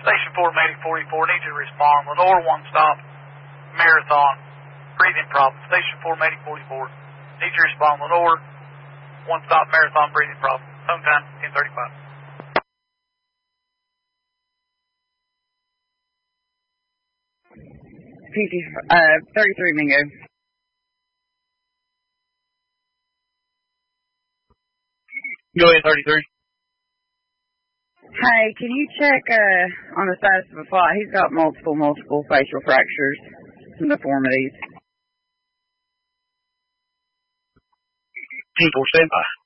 Station 4, Medic 44, need you to respond. Lenore, one stop, Marathon, breathing problem. Station 4, Medic 44, need you to respond. Lenore, one stop, Marathon, breathing problem. Home time, 10:35. 33 Mingo. Go ahead, 33. Hey, can you check on the status of a flight? He's got multiple facial fractures and deformities. 10-4 standby.